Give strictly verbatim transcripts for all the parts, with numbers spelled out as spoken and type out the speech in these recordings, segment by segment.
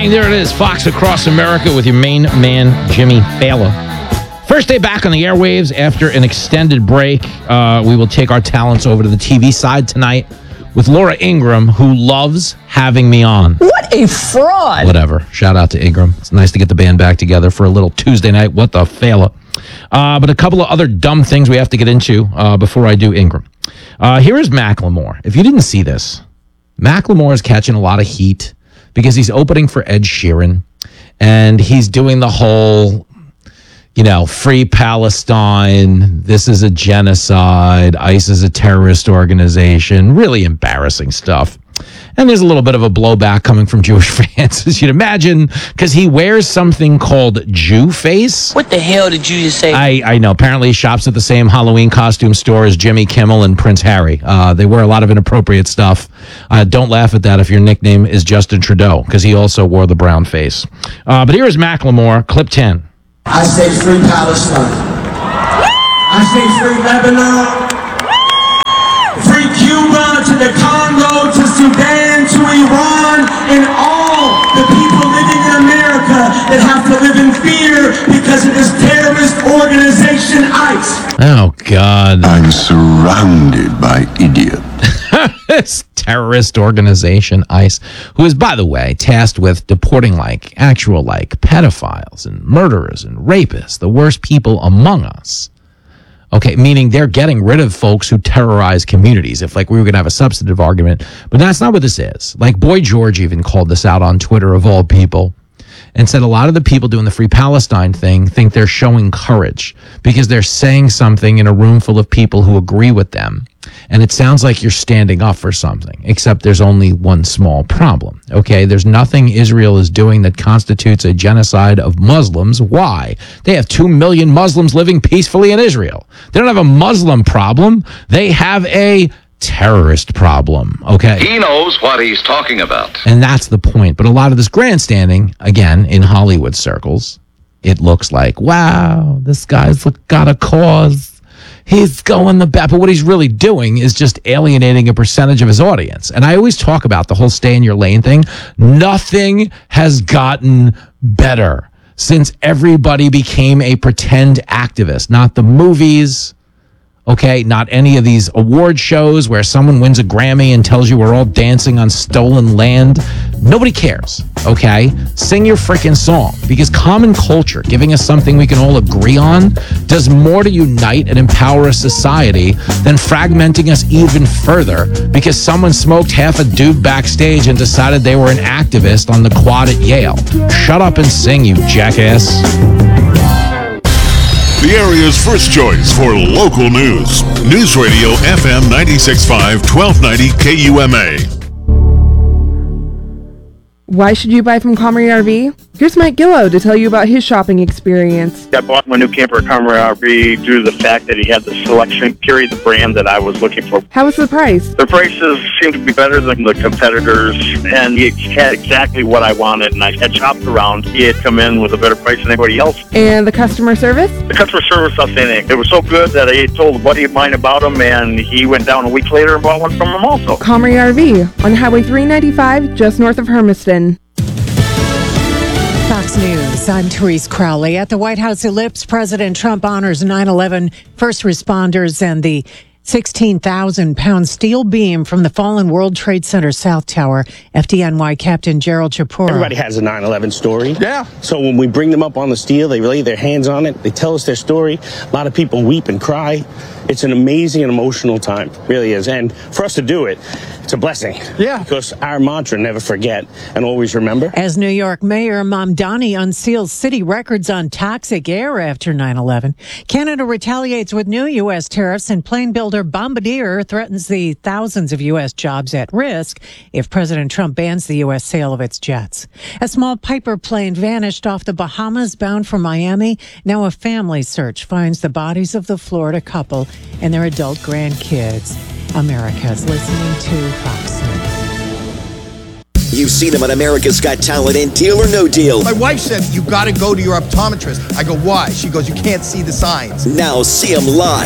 morning. There it is. Fox Across America with your main man, Jimmy Failla. First day back on the airwaves after an extended break. Uh, we will take our talents over to the T V side tonight with Laura Ingraham, who loves having me on. What a fraud. Whatever. Shout out to Ingram. It's nice to get the band back together for a little Tuesday night. What the Failla. Uh, but a couple of other dumb things we have to get into uh, before I do Ingram. Uh, here is Macklemore. If you didn't see this, Macklemore is catching a lot of heat because he's opening for Ed Sheeran, and he's doing the whole, you know, free Palestine, this is a genocide, ICE is a terrorist organization, really embarrassing stuff. And there's a little bit of a blowback coming from Jewish fans, as you'd imagine, because he wears something called Jew face. What the hell did you just say? I, I know. Apparently he shops at the same Halloween costume store as Jimmy Kimmel and Prince Harry. Uh, they wear a lot of inappropriate stuff. Uh, don't laugh at that if your nickname is Justin Trudeau, because he also wore the brown face. Uh, but here is Macklemore, clip ten. I say free Palestine. I say free Lebanon. Free Cuba to the Congo, to Sudan, to Iran, and all the people living in America that have to live in fear because of this terrorist organization, ICE. Oh, God. I'm surrounded by idiots. This terrorist organization, ICE, who is, by the way, tasked with deporting like actual like pedophiles and murderers and rapists, the worst people among us. Okay, meaning they're getting rid of folks who terrorize communities, if like we were going to have a substantive argument. But that's not what this is. Like Boy George even called this out on Twitter, of all people, and said a lot of the people doing the Free Palestine thing think they're showing courage because they're saying something in a room full of people who agree with them. And it sounds like you're standing up for something, except there's only one small problem. Okay, there's nothing Israel is doing that constitutes a genocide of Muslims. Why? They have two million Muslims living peacefully in Israel. They don't have a Muslim problem. They have a terrorist problem. Okay. He knows what he's talking about. And that's the point. But a lot of this grandstanding, again, in Hollywood circles, it looks like, wow, this guy's got a cause. He's going the back, but what he's really doing is just alienating a percentage of his audience. And I always talk about the whole stay in your lane thing. Nothing has gotten better since everybody became a pretend activist. Not the movies, okay? Not any of these award shows where someone wins a Grammy and tells you we're all dancing on stolen land. Nobody cares, okay? Sing your freaking song, because common culture, giving us something we can all agree on, does more to unite and empower a society than fragmenting us even further because someone smoked half a dude backstage and decided they were an activist on the quad at Yale. Shut up and sing, you jackass. The area's first choice for local news. News Radio F M ninety-six point five, twelve ninety K U M A. Why should you buy from Comrie R V? Here's Mike Gillow to tell you about his shopping experience. I bought my new camper at Comrie R V due to the fact that he had the selection, period, the brand that I was looking for. How was the price? The prices seemed to be better than the competitors, and he had exactly what I wanted, and I had shopped around. He had come in with a better price than anybody else. And the customer service? The customer service, outstanding. It was so good that I told a buddy of mine about him, and he went down a week later and bought one from him also. Comrie R V on Highway three ninety-five, just north of Hermiston. Fox News, I'm Therese Crowley. At the White House Ellipse, President Trump honors nine eleven first responders and the sixteen thousand pound steel beam from the fallen World Trade Center South Tower. F D N Y Captain Gerald Chapora. Everybody has a nine eleven story. Yeah. So when we bring them up on the steel, they lay their hands on it. They tell us their story. A lot of people weep and cry. It's an amazing and emotional time. It really is. And for us to do it, it's a blessing. Yeah. Because our mantra, never forget and always remember. As New York Mayor Mamdani unseals city records on toxic air after nine eleven, Canada retaliates with new U S tariffs, and plane builder Bombardier threatens the thousands of U S jobs at risk if President Trump bans the U S sale of its jets. A small Piper plane vanished off the Bahamas bound for Miami. Now a family search finds the bodies of the Florida couple and their adult grandkids. America's listening to Fox News. You've seen him on America's Got Talent and Deal or No Deal. My wife said, you got to go to your optometrist. I go, why? She goes, you can't see the signs. Now see him live.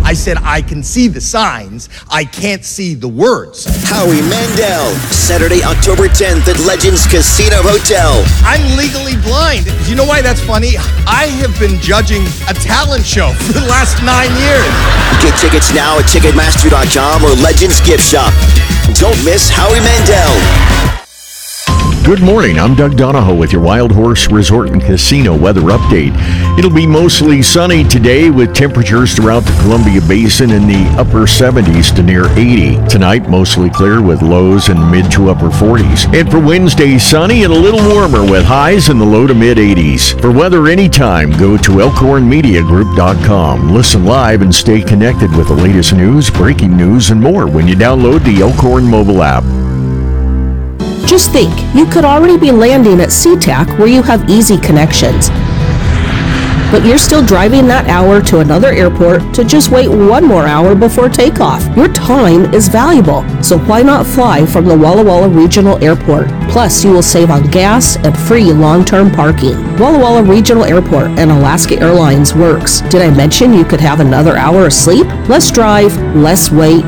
I said, I can see the signs. I can't see the words. Howie Mandel, Saturday, October tenth at Legends Casino Hotel. I'm legally blind. You know why that's funny? I have been judging a talent show for the last nine years. Get tickets now at Ticketmaster dot com or Legends Gift Shop. Don't miss Howie Mandel. Good morning, I'm Doug Donahoe with your Wild Horse Resort and Casino weather update. It'll be mostly sunny today with temperatures throughout the Columbia Basin in the upper seventies to near eighty. Tonight, mostly clear with lows in mid to upper forties. And for Wednesday, sunny and a little warmer with highs in the low to mid eighties. For weather anytime, go to elkhorn media group dot com. Listen live and stay connected with the latest news, breaking news, and more when you download the Elkhorn mobile app. Just think, you could already be landing at SeaTac where you have easy connections. But you're still driving that hour to another airport to just wait one more hour before takeoff. Your time is valuable, so why not fly from the Walla Walla Regional Airport? Plus, you will save on gas and free long-term parking. Walla Walla Regional Airport and Alaska Airlines works. Did I mention you could have another hour of sleep? Less drive, less wait,